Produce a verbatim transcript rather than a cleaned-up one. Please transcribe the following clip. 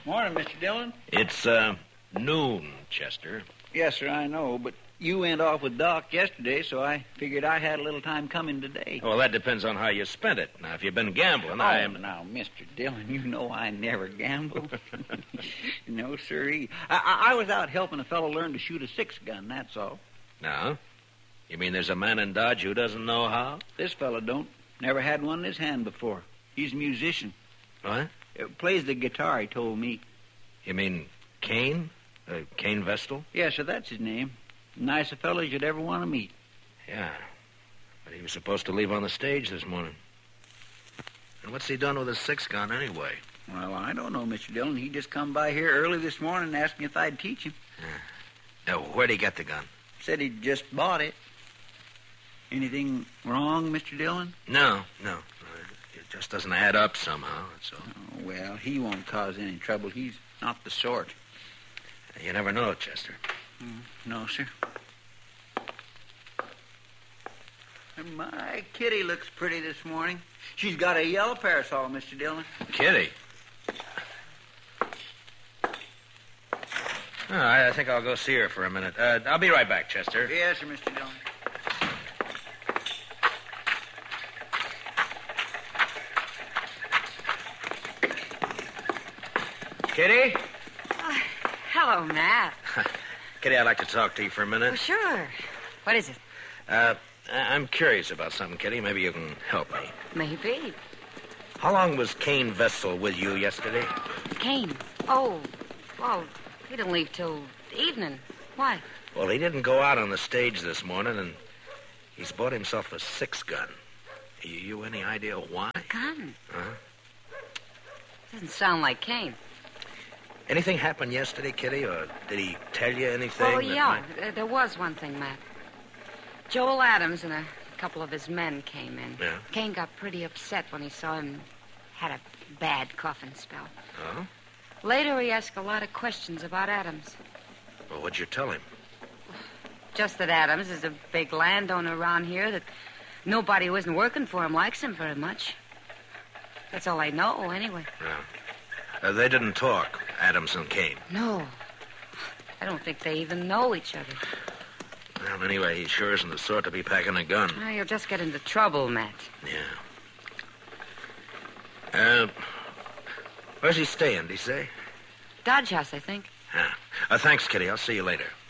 Morning, Mister Dillon. It's, uh, noon, Chester. Yes, sir, I know, but you went off with Doc yesterday, so I figured I had a little time coming today. Well, that depends on how you spent it. Now, if you've been gambling, oh, I am... now, Mister Dillon, you know I never gamble. No, sirree. I, I, I was out helping a fellow learn to shoot a six-gun, that's all. No? You mean there's a man in Dodge who doesn't know how? This fellow don't. Never had one in his hand before. He's a musician. What? Uh, plays the guitar, he told me. You mean Kane? Uh, Kane Vestal? Yes, sir, that's his name. Nice a fellow as you'd ever want to meet. Yeah. But he was supposed to leave on the stage this morning. And what's he done with his six-gun anyway? Well, I don't know, Mister Dillon. He just come by here early this morning and asked me if I'd teach him. Yeah. Now, where'd he get the gun? Said he'd just bought it. Anything wrong, Mister Dillon? No, no. It just doesn't add up somehow, that's all. Oh, well, he won't cause any trouble. He's not the sort. You never know, Chester. Mm, no, sir. And my Kitty looks pretty this morning. She's got a yellow parasol, Mister Dillon. Kitty? Oh, I, I think I'll go see her for a minute. Uh, I'll be right back, Chester. Yes, sir, Mister Dillon. Kitty? Uh, hello, Matt. Kitty, I'd like to talk to you for a minute. Oh, sure. What is it? Uh, I- I'm curious about something, Kitty. Maybe you can help me. Maybe. How long was Kane Vestal with you yesterday? Kane. Oh, well, he didn't leave till evening. Why? Well, he didn't go out on the stage this morning, and he's bought himself a six-gun. You, you any idea why? Gun? Huh? Doesn't sound like Kane. Anything happened yesterday, Kitty, or did he tell you anything? Oh, that yeah, might- th- there was one thing, Matt. Joel Adams and a couple of his men came in. Yeah? Kane got pretty upset when he saw him had a bad coughing spell. Oh? Later, he asked a lot of questions about Adams. Well, what'd you tell him? Just that Adams is a big landowner around here, that nobody who isn't working for him likes him very much. That's all I know, anyway. Yeah. Uh, they didn't talk, Adams and Kane. No. I don't think they even know each other. Well, anyway, he sure isn't the sort to be packing a gun. Oh, you'll just get into trouble, Matt. Yeah. Uh, where's he staying, did he say? Dodge House, I think. Yeah. Uh, thanks, Kitty. I'll see you later.